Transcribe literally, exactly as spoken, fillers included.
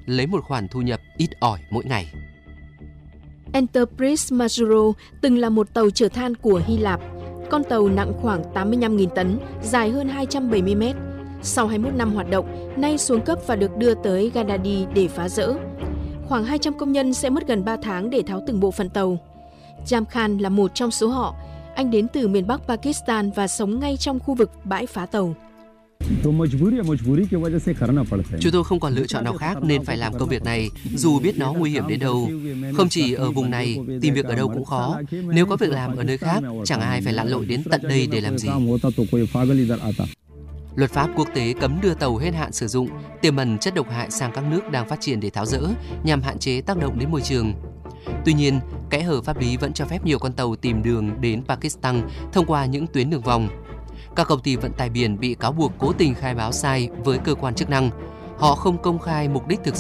lấy một khoản thu nhập ít ỏi mỗi ngày. Enterprise Mazuro từng là một tàu chở than của Hy Lạp. Con tàu nặng khoảng tám mươi lăm nghìn tấn, dài hơn hai trăm bảy mươi mét. Sau hai mươi mốt năm hoạt động, nay xuống cấp và được đưa tới Gadadi để phá rỡ. Khoảng hai trăm công nhân sẽ mất gần ba tháng để tháo từng bộ phận tàu. Jam Khan là một trong số họ. Anh đến từ miền Bắc Pakistan và sống ngay trong khu vực bãi phá tàu. Chúng tôi không còn lựa chọn nào khác nên phải làm công việc này, dù biết nó nguy hiểm đến đâu. Không chỉ ở vùng này, tìm việc ở đâu cũng khó. Nếu có việc làm ở nơi khác, chẳng ai phải lặn lội đến tận đây để làm gì. Luật pháp quốc tế cấm đưa tàu hết hạn sử dụng, tiềm ẩn chất độc hại sang các nước đang phát triển để tháo dỡ, nhằm hạn chế tác động đến môi trường. Tuy nhiên, kẽ hở pháp lý vẫn cho phép nhiều con tàu tìm đường đến Pakistan thông qua những tuyến đường vòng. Các công ty vận tải biển bị cáo buộc cố tình khai báo sai với cơ quan chức năng. Họ không công khai mục đích thực